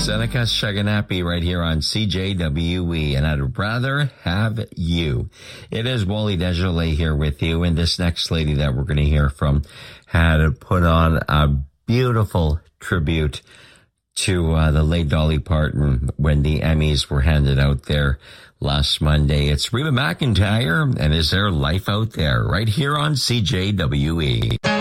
Seneca Shaganapi right here on CJWE, and I'd rather have you. It is Wally Desjardins here with you, and this next lady that we're going to hear from had put on a beautiful tribute to the late Dolly Parton when the Emmys were handed out there last Monday. It's Reba McEntire, and Is There Life Out There? Right here on CJWE.